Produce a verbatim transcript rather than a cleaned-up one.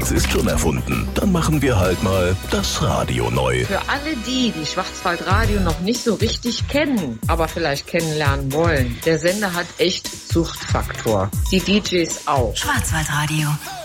Nichts ist schon erfunden. Dann machen wir halt mal das Radio neu. Für alle die, die Schwarzwaldradio noch nicht so richtig kennen, aber vielleicht kennenlernen wollen, der Sender hat echt Suchtfaktor. Die D Js auch. Schwarzwaldradio.